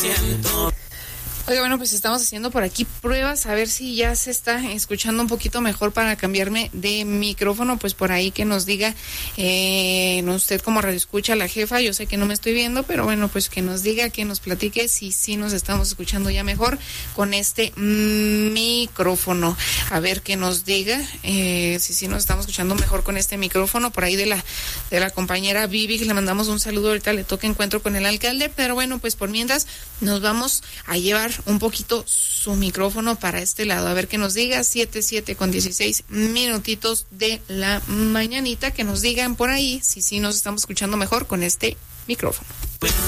Oye, bueno, pues estamos haciendo por aquí pruebas a ver si ya se está escuchando un poquito mejor para cambiarme de micrófono. Pues por ahí que nos diga usted como radioescucha, la jefa, yo sé que no me estoy viendo, pero bueno, pues que nos diga, que nos platique si sí nos estamos escuchando ya mejor con este micrófono. A ver que nos diga si sí nos estamos escuchando mejor con este micrófono. Por ahí de la compañera Vivi, que le mandamos un saludo, ahorita le toca encuentro con el alcalde, pero bueno, pues por mientras nos vamos a llevar un poquito su micrófono para este lado, a ver que nos diga 7 con 16 minutitos de la mañanita, que nos digan por ahí si sí nos estamos escuchando mejor con este micrófono.